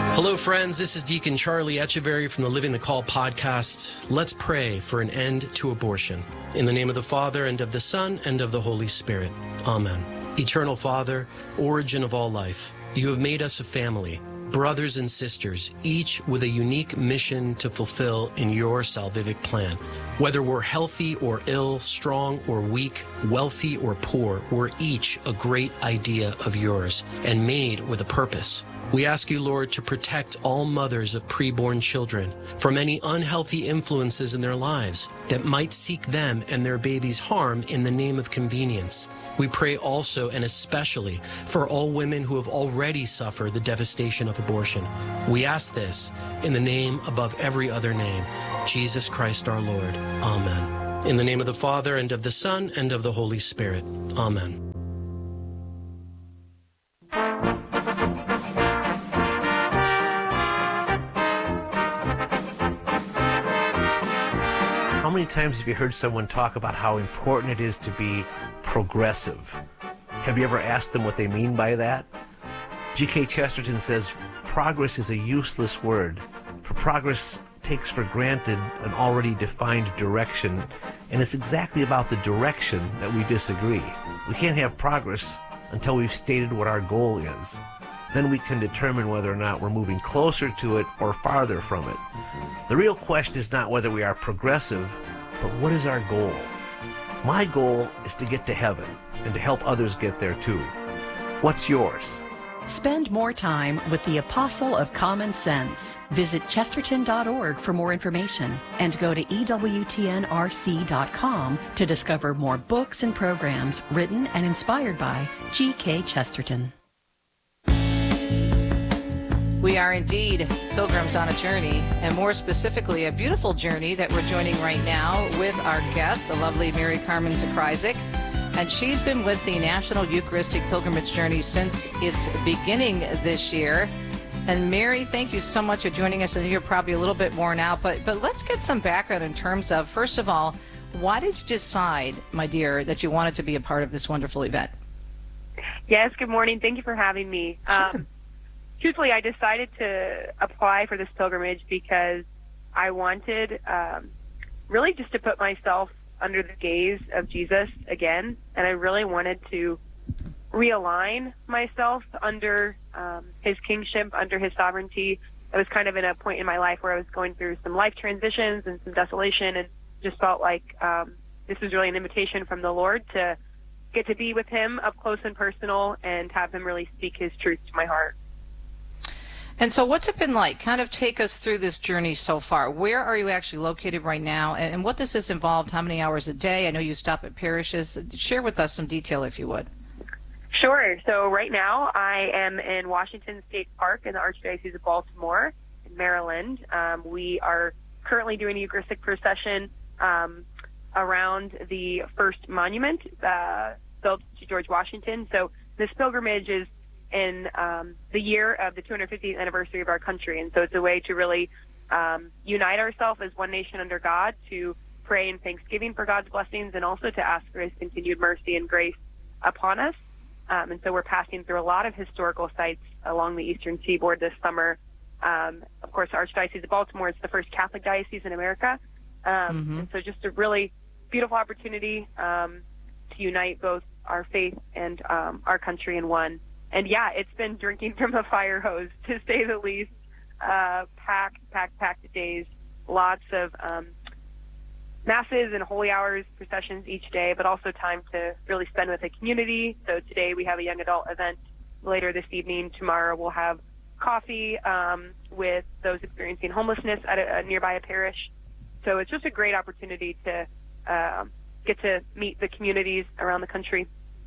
Hello, friends. This is Deacon Charlie Echeverry from the Living the Call podcast. Let's pray for an end to abortion. In the name of the Father, and of the Son, and of the Holy Spirit. Amen. Eternal Father, origin of all life, you have made us a family, brothers and sisters, each with a unique mission to fulfill in your salvific plan. Whether we're healthy or ill, strong or weak, wealthy or poor, we're each a great idea of yours and made with a purpose. We ask you, Lord, to protect all mothers of preborn children from any unhealthy influences in their lives that might seek them and their babies harm in the name of convenience. We pray also and especially for all women who have already suffered the devastation of abortion. We ask this in the name above every other name, Jesus Christ our Lord. Amen. In the name of the Father, and of the Son, and of the Holy Spirit. Amen. How many times have you heard someone talk about how important it is to be progressive? Have you ever asked them what they mean by that? G.K. Chesterton says, progress is a useless word, for progress takes for granted an already defined direction, and it's exactly about the direction that we disagree. We can't have progress until we've stated what our goal is. Then we can determine whether or not we're moving closer to it or farther from it. The real question is not whether we are progressive, but what is our goal? My goal is to get to heaven and to help others get there too. What's yours? Spend more time with the Apostle of Common Sense. Visit chesterton.org for more information and go to EWTNRC.com to discover more books and programs written and inspired by G.K. Chesterton. We are indeed pilgrims on a journey, and more specifically, a beautiful journey that we're joining right now with our guest, the lovely Mary Carmen Zakryzak. And she's been with the National Eucharistic Pilgrimage Journey since its beginning this year. And Mary, thank you so much for joining us. And you're probably a little bit worn out, but let's get some background in terms of, first of all, why did you decide, my dear, that you wanted to be a part of this wonderful event? Yes, good morning. Thank you for having me. Sure. Truthfully, I decided to apply for this pilgrimage because I wanted really just to put myself under the gaze of Jesus again, and I really wanted to realign myself under his kingship, under his sovereignty. I was kind of in a point in my life where I was going through some life transitions and some desolation, and just felt like this was really an invitation from the Lord to get to be with him up close and personal and have him really speak his truth to my heart. And so what's it been like? Kind of take us through this journey so far. Where are you actually located right now, and what does this involve? How many hours a day? I know you stop at parishes. Share with us some detail, if you would. Sure. So right now I am in Washington State Park in the Archdiocese of Baltimore in Maryland. We are currently doing a Eucharistic procession around the first monument built to George Washington. So this pilgrimage is in the year of the 250th anniversary of our country. And so it's a way to really unite ourselves as one nation under God, to pray in thanksgiving for God's blessings, and also to ask for his continued mercy and grace upon us. And so we're passing through a lot of historical sites along the eastern seaboard this summer. Of course, the Archdiocese of Baltimore is the first Catholic diocese in America. And so just a really beautiful opportunity to unite both our faith and our country in one. And yeah, it's been drinking from a fire hose, to say the least. Packed days, lots of masses and holy hours, processions each day, but also time to really spend with the community. So today we have a young adult event. Later this evening, tomorrow we'll have coffee with those experiencing homelessness at a nearby parish. So it's just a great opportunity to get to meet the communities around the country.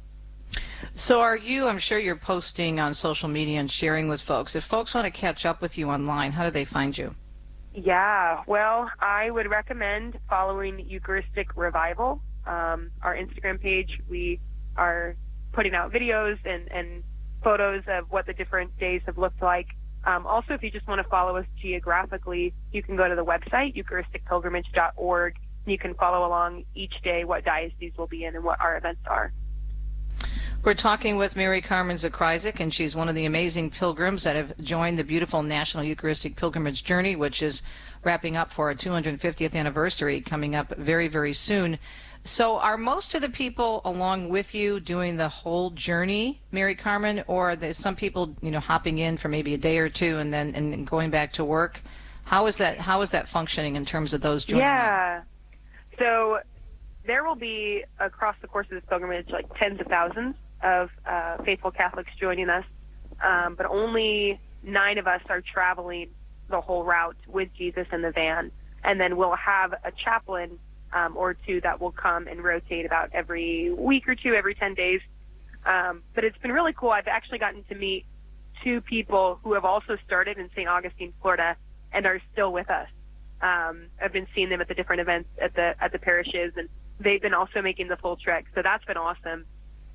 So I'm sure you're posting on social media and sharing with folks. If folks want to catch up with you online, how do they find you? Yeah, well, I would recommend following Eucharistic Revival, our Instagram page. We are putting out videos and photos of what the different days have looked like. Also, if you just want to follow us geographically, you can go to the website, eucharisticpilgrimage.org, and you can follow along each day what diocese we'll be in and what our events are. We're talking with Mary Carmen Zakryzak, and she's one of the amazing pilgrims that have joined the beautiful National Eucharistic Pilgrimage Journey, which is wrapping up for our 250th anniversary coming up very, very soon. So are most of the people along with you doing the whole journey, Mary Carmen, or are there some people, hopping in for maybe a day or two and then going back to work? How is that functioning in terms of those joining? Yeah. So there will be, across the course of this pilgrimage, like tens of thousands of faithful Catholics joining us, but only 9 of us are traveling the whole route with Jesus in the van. And then we'll have a chaplain or 2 that will come and rotate about every week or 2, every 10 days. But it's been really cool. I've actually gotten to meet 2 people who have also started in St. Augustine, Florida, and are still with us. I've been seeing them at the different events at the parishes, and they've been also making the full trek. So that's been awesome.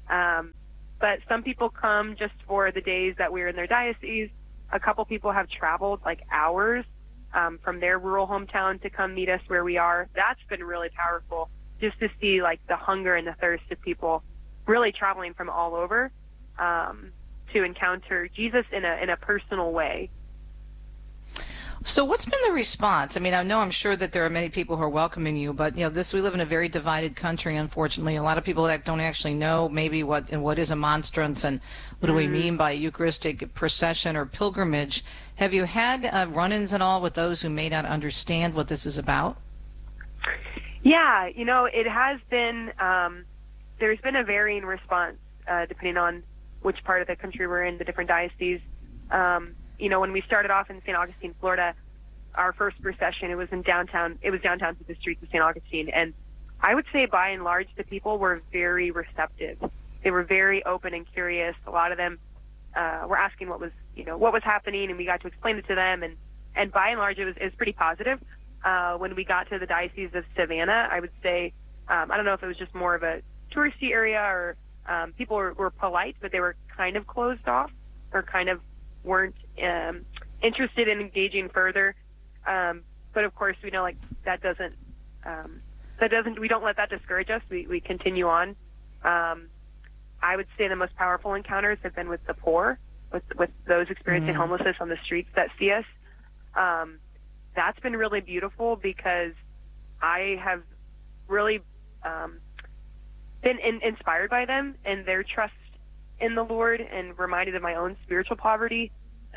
But some people come just for the days that we're in their diocese. A couple people have traveled like hours from their rural hometown to come meet us where we are. That's been really powerful, just to see like the hunger and the thirst of people really traveling from all over to encounter Jesus in a personal way. So what's been the response? I mean, I'm sure that there are many people who are welcoming you, but we live in a very divided country, unfortunately. A lot of people that don't actually know maybe what is a monstrance and what do we mean by Eucharistic procession or pilgrimage. Have you had run-ins at all with those who may not understand what this is about? Yeah, it has been, there's been a varying response depending on which part of the country we're in, the different dioceses. When we started off in St. Augustine, Florida, our first procession, it was downtown through the streets of St. Augustine. And I would say by and large, the people were very receptive. They were very open and curious. A lot of them were asking what was happening, and we got to explain it to them. And by and large, it was pretty positive. When we got to the Diocese of Savannah, I would say, I don't know if it was just more of a touristy area or people were polite, but they were kind of closed off or kind of weren't interested in engaging further. But of course, we know we don't let that discourage us. We continue on. I would say the most powerful encounters have been with the poor, with those experiencing homelessness on the streets that see us. That's been really beautiful because I have really been inspired by them and their trust in the Lord and reminded of my own spiritual poverty.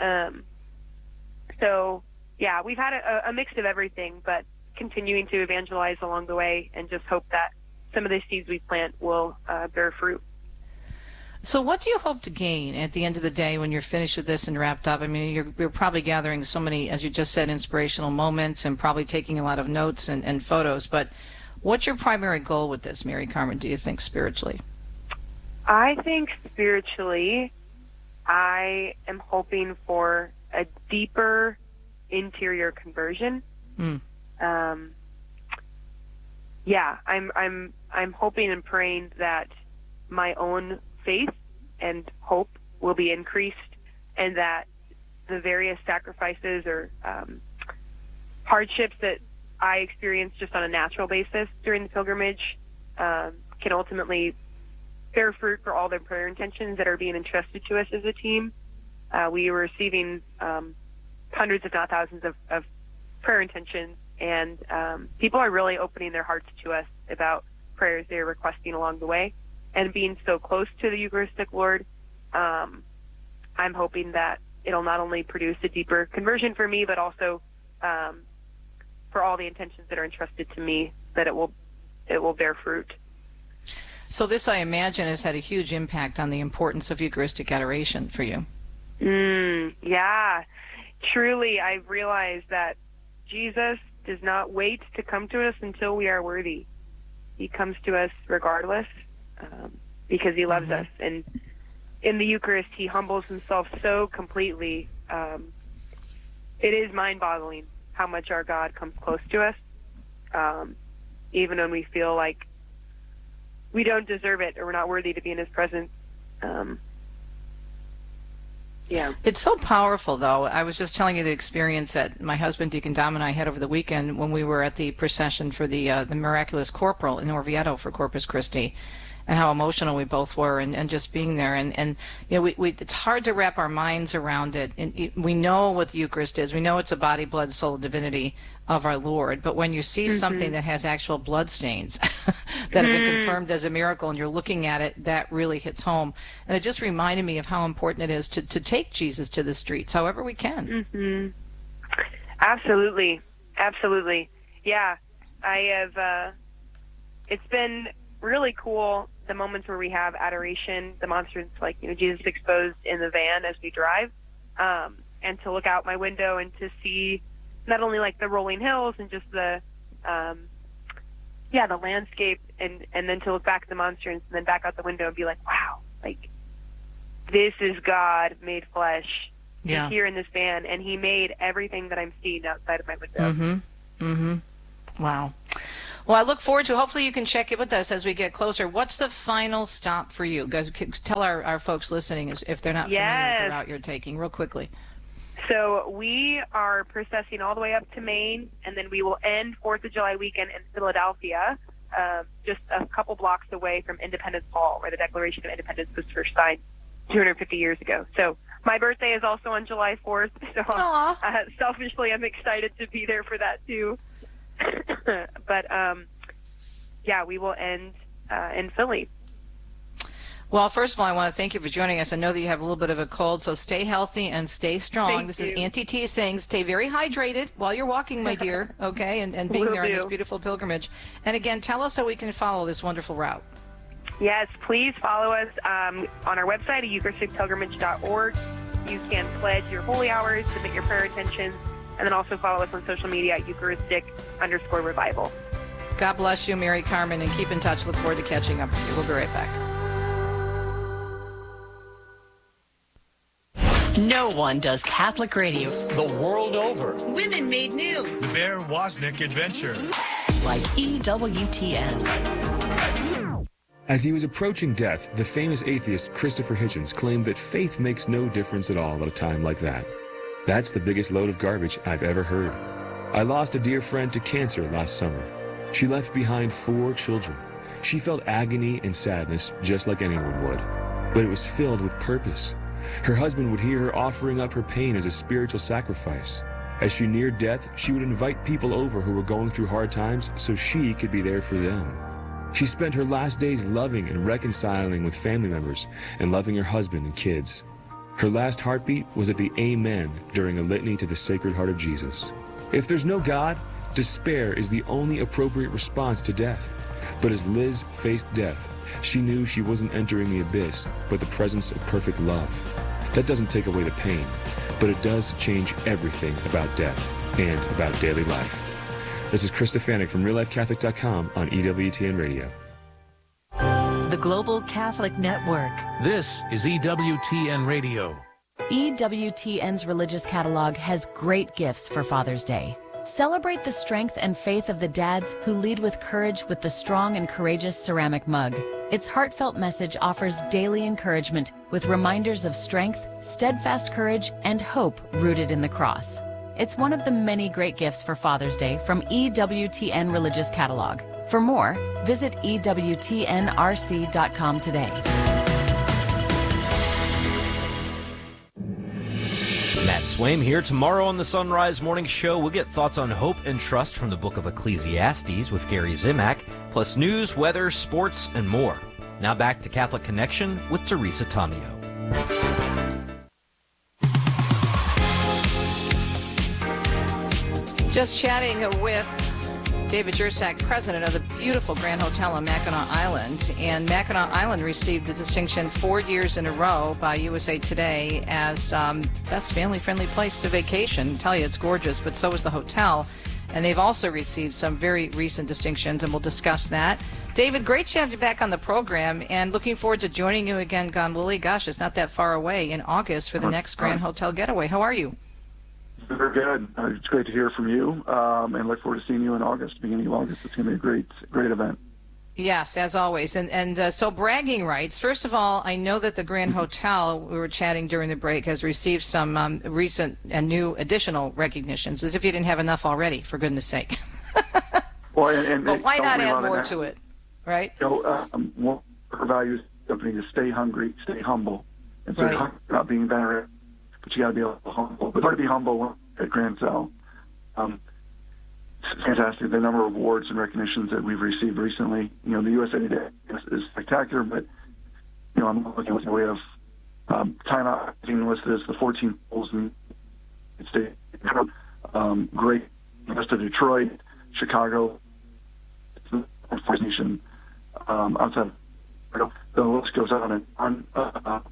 So, yeah, we've had a mix of everything, but continuing to evangelize along the way and just hope that some of the seeds we plant will bear fruit. So what do you hope to gain at the end of the day when you're finished with this and wrapped up? I mean, you're probably gathering so many, as you just said, inspirational moments and probably taking a lot of notes and photos, but what's your primary goal with this, Mary Carmen, do you think, spiritually? I think spiritually, I am hoping for a deeper interior conversion. I'm hoping and praying that my own faith and hope will be increased, and that the various sacrifices or hardships that I experience just on a natural basis during the pilgrimage can ultimately bear fruit for all the prayer intentions that are being entrusted to us as a team. We are receiving hundreds, if not thousands, of prayer intentions, and people are really opening their hearts to us about prayers they're requesting along the way. And being so close to the Eucharistic Lord, I'm hoping that it'll not only produce a deeper conversion for me, but also for all the intentions that are entrusted to me, that it will bear fruit. So this, I imagine, has had a huge impact on the importance of Eucharistic adoration for you. Yeah. Truly, I've realized that Jesus does not wait to come to us until we are worthy. He comes to us regardless because he loves us. And in the Eucharist, he humbles himself so completely. It is mind-boggling how much our God comes close to us, even when we feel like we don't deserve it or we're not worthy to be in his presence. Yeah. It's so powerful, though. I was just telling you the experience that my husband, Deacon Dom, and I had over the weekend when we were at the procession for the Miraculous Corporal in Orvieto for Corpus Christi. and how emotional we both were, and just being there. And you know, it's hard to wrap our minds around it. And we know what the Eucharist is. We know it's a body, blood, soul, divinity of our Lord. But when you see something that has actual blood stains that have been confirmed as a miracle, and you're looking at it, that really hits home. And it just reminded me of how important it is to take Jesus to the streets, however we can. Absolutely. Absolutely. Yeah. I have, it's been really cool, the moments where we have adoration, the monsters, like, you know, Jesus exposed in the van as we drive, and to look out my window and to see not only like the rolling hills and just the landscape, and then to look back at the monsters and then back out the window and be like, wow, like, this is God made flesh. He's here in this van, and he made everything that I'm seeing outside of my window. Wow. Well, I look forward to, hopefully you can check it with us as we get closer. What's the final stop for you? Tell our folks listening if they're not familiar with the route you're taking, real quickly. So we are processing all the way up to Maine, and then we will end 4th of July weekend in Philadelphia, just a couple blocks away from Independence Hall, where the Declaration of Independence was first signed 250 years ago. So my birthday is also on July 4th, so selfishly I'm excited to be there for that too. But we will end in Philly. Well, first of all, I want to thank you for joining us. I know that you have a little bit of a cold, so stay healthy and stay strong. This is Auntie T saying stay very hydrated while you're walking, my dear, okay, and being there on this beautiful pilgrimage. And again, tell us how we can follow this wonderful route. Yes, please follow us on our website at EucharisticPilgrimage.org. You can pledge your holy hours, submit your prayer intentions, and then also follow us on social media at Eucharistic_revival. God bless you, Mary Carmen, and keep in touch. Look forward to catching up with you. We'll be right back. No one does Catholic radio the world over. Women Made New. The Bear Wozniak Adventure. Like EWTN. As he was approaching death, the famous atheist Christopher Hitchens claimed that faith makes no difference at all at a time like that. That's the biggest load of garbage I've ever heard. I lost a dear friend to cancer last summer. She left behind 4 children. She felt agony and sadness just like anyone would, but it was filled with purpose. Her husband would hear her offering up her pain as a spiritual sacrifice. As she neared death, she would invite people over who were going through hard times so she could be there for them. She spent her last days loving and reconciling with family members and loving her husband and kids. Her last heartbeat was at the Amen during a litany to the Sacred Heart of Jesus. If there's no God, despair is the only appropriate response to death. But as Liz faced death, she knew she wasn't entering the abyss, but the presence of perfect love. That doesn't take away the pain, but it does change everything about death and about daily life. This is Chris Stefanik from RealLifeCatholic.com on EWTN Radio. The Global Catholic Network. This is EWTN Radio. EWTN's religious catalog has great gifts for Father's Day. Celebrate the strength and faith of the dads who lead with courage with the strong and courageous ceramic mug. Its heartfelt message offers daily encouragement with reminders of strength, steadfast courage, and hope rooted in the cross. It's one of the many great gifts for Father's Day from EWTN Religious Catalog. For more, visit EWTNRC.com today. Matt Swaim here. Tomorrow on the Sunrise Morning Show, we'll get thoughts on hope and trust from the book of Ecclesiastes with Gary Zimak, plus news, weather, sports, and more. Now back to Catholic Connection with Teresa Tomeo. Just chatting with David Jersak, president of the beautiful Grand Hotel on Mackinac Island. And Mackinac Island received the distinction 4 years in a row by USA Today as best family-friendly place to vacation. I tell you, it's gorgeous, but so is the hotel. And they've also received some very recent distinctions, and we'll discuss that. David, great to have you back on the program, and looking forward to joining you again, Gonwilly. Gosh, it's not that far away, in August for the next Grand Hotel Getaway. How are you? Very good. It's great to hear from you, and look forward to seeing you in August, beginning of August. It's going to be a great event. Yes, as always. And so bragging rights. First of all, I know that the Grand Hotel, we were chatting during the break, has received some recent and new additional recognitions, as if you didn't have enough already, for goodness sake. Well, but why not add more to it, right? her values company is stay hungry, stay humble. And so Right. not being better, but you got to be able to humble. But hard to be humble at Grand Cell. It's fantastic. The number of awards and recognitions that we've received recently. You know, the USA Today is spectacular, but you know, I'm looking at we have Time Out magazine listed as the 14th polls in the state. Great, rest of Detroit, Chicago, First Nation, outside. The list goes on and on.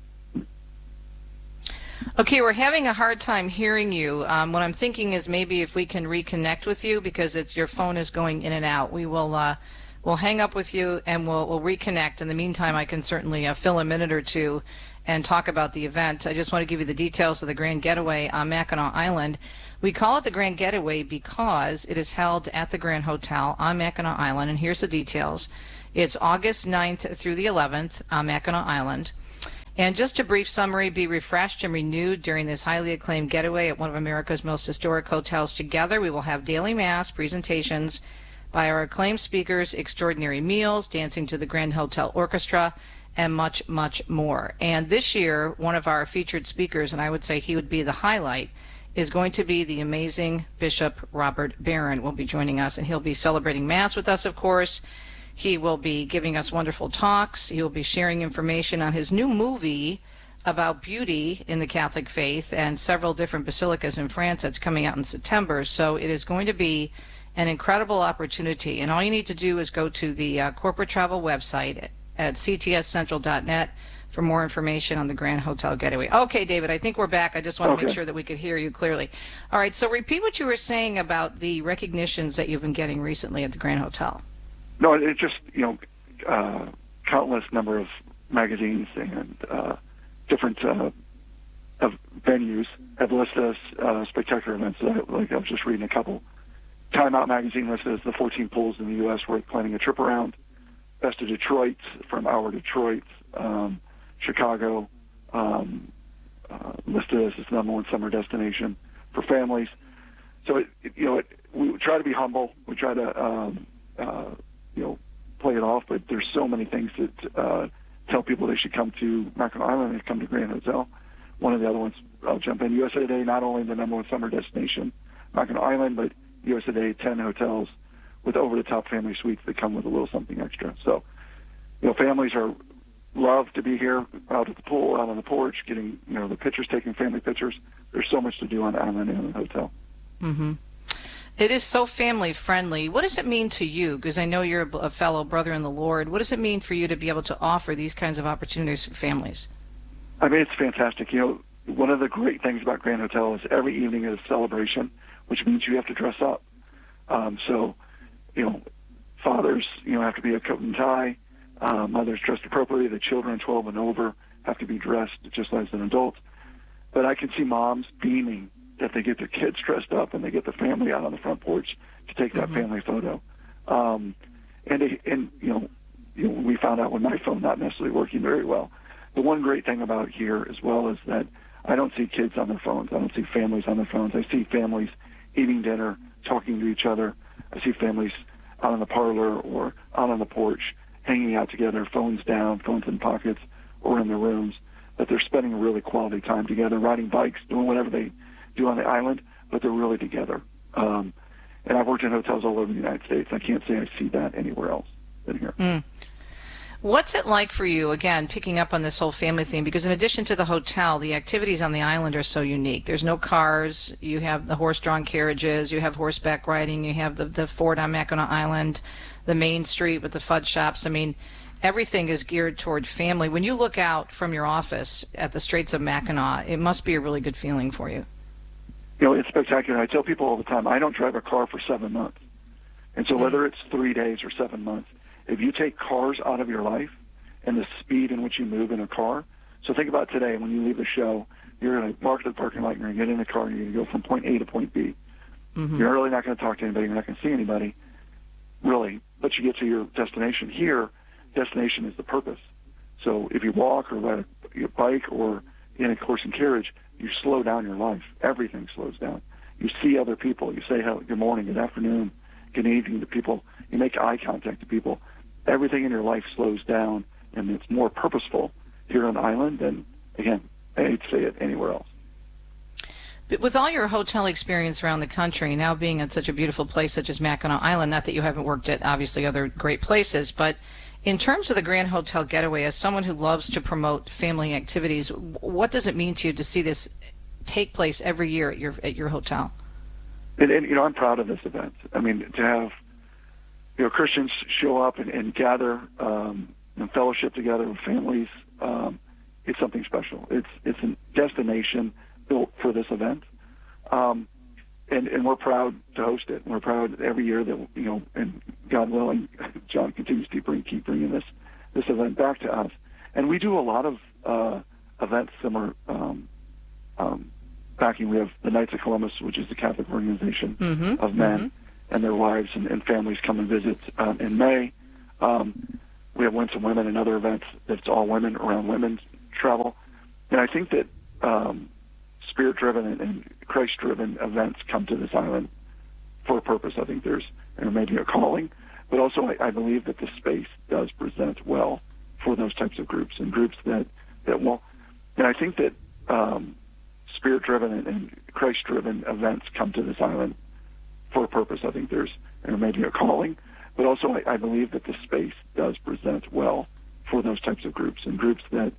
Okay, we're having a hard time hearing you. What I'm thinking is maybe if we can reconnect with you, because your phone is going in and out. We'll hang up with you and we'll reconnect. In the meantime, I can certainly fill a minute or two and talk about the event. I just want to give you the details of the Grand Getaway on Mackinac Island. We call it the Grand Getaway because it is held at the Grand Hotel on Mackinac Island, and here's the details. It's August 9th through the 11th on Mackinac Island. And just a brief summary, be refreshed and renewed during this highly acclaimed getaway at one of America's most historic hotels together. We will have daily mass, presentations by our acclaimed speakers, extraordinary meals, dancing to the Grand Hotel Orchestra, and much, much more. And this year, one of our featured speakers, and I would say he would be the highlight, is going to be the amazing Bishop Robert Barron will be joining us, and he'll be celebrating Mass with us, of course. He will be giving us wonderful talks. He will be sharing information on his new movie about beauty in the Catholic faith and several different basilicas in France that's coming out in September. So it is going to be an incredible opportunity. And all you need to do is go to the corporate travel website at ctscentral.net for more information on the Grand Hotel Getaway. Okay, David, I think we're back. I just want to make sure that we could hear you clearly. All right, so repeat what you were saying about the recognitions that you've been getting recently at the Grand Hotel. No, it's just, countless number of magazines and different venues have listed us spectacular events. Like I was just reading a couple. Time Out magazine listed as the 14 pools in the U.S. worth planning a trip around. Best of Detroit from Our Detroit. Chicago listed as its number one summer destination for families. So, we try to be humble. We try to play it off, but there's so many things that tell people they should come to Mackinac Island and come to Grand Hotel. One of the other ones, I'll jump in, USA Today, not only the number one summer destination, Mackinac Island, but USA Today, 10 hotels with over-the-top family suites that come with a little something extra. So, families love to be here out at the pool, out on the porch, getting, the pictures, taking family pictures. There's so much to do on the island and in the hotel. Mm-hmm. It is so family-friendly. What does it mean to you? Because I know you're a fellow brother in the Lord. What does it mean for you to be able to offer these kinds of opportunities for families? I mean, it's fantastic. One of the great things about Grand Hotel is every evening is a celebration, which means you have to dress up. Fathers, have to be a coat and tie. Mothers dressed appropriately. The children 12 and over have to be dressed just as an adult. But I can see moms beaming that they get their kids dressed up and they get the family out on the front porch to take that family photo. We found out with my phone not necessarily working very well. The one great thing about here as well is that I don't see kids on their phones. I don't see families on their phones. I see families eating dinner, talking to each other. I see families out in the parlor or out on the porch, hanging out together, phones down, phones in pockets, or in their rooms, that they're spending really quality time together, riding bikes, doing whatever they do on the island, but they're really together. And I've worked in hotels all over the United States. I can't say I see that anywhere else than here. Mm. What's it like for you, again, picking up on this whole family thing? Because in addition to the hotel, the activities on the island are so unique. There's no cars. You have the horse-drawn carriages. You have horseback riding. You have the fort on Mackinac Island, the main street with the fudge shops. I mean, everything is geared toward family. When you look out from your office at the Straits of Mackinac, it must be a really good feeling for you. It's spectacular. I tell people all the time, I don't drive a car for 7 months. And so whether it's 3 days or 7 months, if you take cars out of your life and the speed in which you move in a car, so think about today when you leave the show, you're going to park at the parking lot, you're going to get in the car, and you're going to go from point A to point B. Mm-hmm. You're really not going to talk to anybody, you're not going to see anybody, really, but you get to your destination. Here, destination is the purpose. So if you walk or ride a bike or in a horse and carriage, you slow down your life. Everything slows down. You see other people. You say good morning, good afternoon, good evening to people. You make eye contact to people. Everything in your life slows down and it's more purposeful here on the island than, again, I hate to say it, anywhere else. But with all your hotel experience around the country, now being at such a beautiful place such as Mackinac Island, not that you haven't worked at obviously other great places, but in terms of the Grand Hotel Getaway, as someone who loves to promote family activities, what does it mean to you to see this take place every year at your hotel? And I'm proud of this event. I mean, to have Christians show up and gather and fellowship together with families, it's something special. It's a destination built for this event, and we're proud to host it. We're proud every year that and God willing, John continues to keep bringing this event back to us. And we do a lot of events similar. Backing, we have the Knights of Columbus, which is the Catholic organization of men and their wives and families come and visit in May. We have Winsome Women and other events that's all women around women's travel. And I think that Spirit-driven and Christ-driven events come to this island for a purpose. I think there may be a calling, but also I believe that the space does present well for those types of groups and groups that will. And I think that Spirit-driven and Christ-driven events come to this island for a purpose. I think there may be a calling, but also I believe that the space does present well for those types of groups and groups that